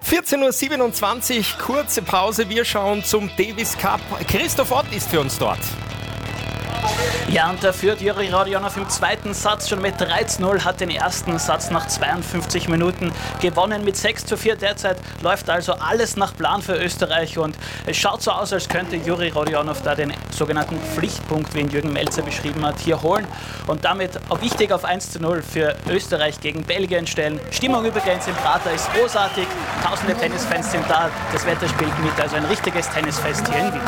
14.27 Uhr, kurze Pause. Wir schauen zum Davis Cup. Christoph Ott ist für uns dort. Ja, und da führt Juri Rodionov im zweiten Satz schon mit 13-0, hat den ersten Satz nach 52 Minuten gewonnen mit 6:4. Derzeit läuft also alles nach Plan für Österreich und es schaut so aus, als könnte Juri Rodionov da den sogenannten Pflichtpunkt, wie ihn Jürgen Melzer beschrieben hat, hier holen und damit auch wichtig auf 1:0 für Österreich gegen Belgien stellen. Stimmung übrigens im Prater ist großartig, tausende Tennisfans sind da, das Wetter spielt mit, also ein richtiges Tennisfest hier in Wien.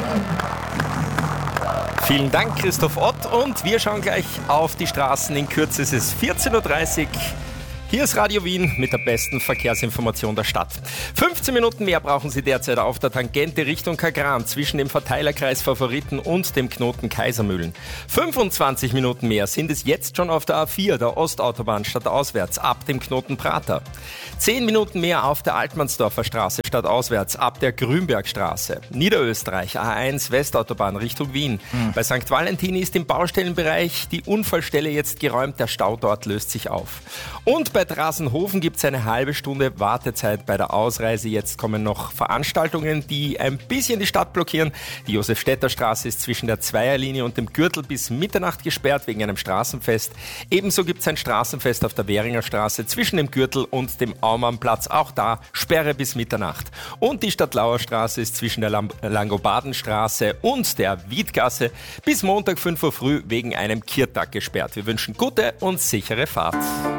Vielen Dank, Christoph Ott. Und wir schauen gleich auf die Straßen. In Kürze ist es 14.30 Uhr. Hier ist Radio Wien mit der besten Verkehrsinformation der Stadt. 15 Minuten mehr brauchen Sie derzeit auf der Tangente Richtung Kagran zwischen dem Verteilerkreis Favoriten und dem Knoten Kaisermühlen. 25 Minuten mehr sind es jetzt schon auf der A4, der Ostautobahn stadtauswärts ab dem Knoten Prater. 10 Minuten mehr auf der Altmannsdorfer Straße stadtauswärts ab der Grünbergstraße. Niederösterreich A1 Westautobahn Richtung Wien. Bei St. Valentin ist im Baustellenbereich die Unfallstelle jetzt geräumt. Der Stau dort löst sich auf. Und bei Drasenhofen gibt es eine halbe Stunde Wartezeit bei der Ausreise. Jetzt kommen noch Veranstaltungen, die ein bisschen die Stadt blockieren. Die Josef-Stetter-Straße ist zwischen der Zweierlinie und dem Gürtel bis Mitternacht gesperrt wegen einem Straßenfest. Ebenso gibt es ein Straßenfest auf der Währinger Straße zwischen dem Gürtel und dem Aumannplatz. Auch da Sperre bis Mitternacht. Und die Stadtlauer Straße ist zwischen der Langobardenstraße und der Wiedgasse bis Montag 5 Uhr früh wegen einem Kirtag gesperrt. Wir wünschen gute und sichere Fahrt.